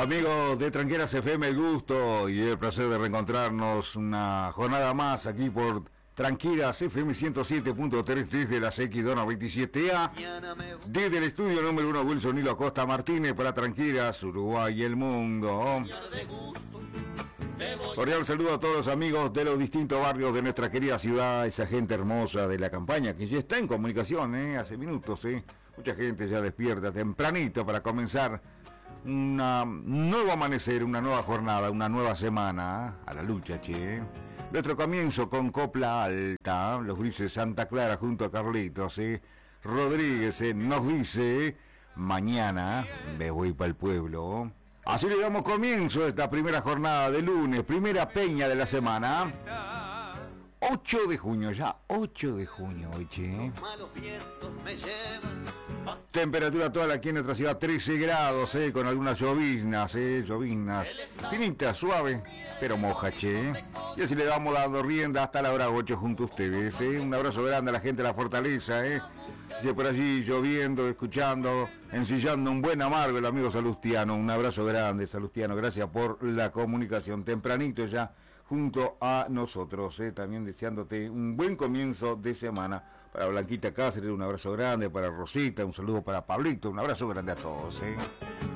Amigos de Tranqueras FM, el gusto y el placer de reencontrarnos una jornada más aquí por Tranqueras FM 107.3 desde la X227A. Desde el estudio número 1 Wilson Nilo Acosta Martínez para Tranqueras, Uruguay y el mundo. Cordial saludo a todos los amigos de los distintos barrios de nuestra querida ciudad, esa gente hermosa de la campaña que ya está en comunicación, hace minutos, mucha gente ya despierta tempranito para comenzar un nuevo amanecer, una nueva jornada, una nueva semana a la lucha, Nuestro comienzo con Copla Alta, los grises Santa Clara junto a Carlitos, Rodríguez nos dice, mañana me voy para el pueblo. Así le damos comienzo a esta primera jornada de lunes, primera peña de la semana. 8 de junio, ya 8 de junio hoy, Temperatura toda aquí en nuestra ciudad, 13 grados, con algunas lloviznas, lloviznas finitas, suave, pero moja, Y así le vamos dando rienda hasta la hora 8 junto a ustedes, Un abrazo grande a la gente de la Fortaleza, Sigue por allí lloviendo, escuchando, ensillando un buen amargo el amigo Salustiano. Un abrazo grande, Salustiano, gracias por la comunicación tempranito ya junto a nosotros, también deseándote un buen comienzo de semana. Para Blanquita Cáceres, un abrazo grande, para Rosita, un saludo para Pablito, un abrazo grande a todos,